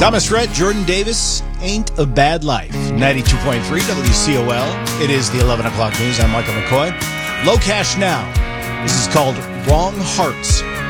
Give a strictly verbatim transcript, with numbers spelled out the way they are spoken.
Thomas Rhett, Jordan Davis, Ain't a Bad Life. ninety-two point three W C O L. It is the eleven o'clock news. I'm Michael McCoy. Low Cash Now. This is called Wrong Hearts.